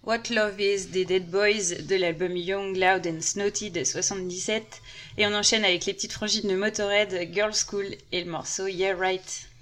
What Love Is des Dead Boys de l'album Young, Loud and Snotty de 77. Et on enchaîne avec les petites frangies de Motorhead, Girls School et le morceau Yeah Right.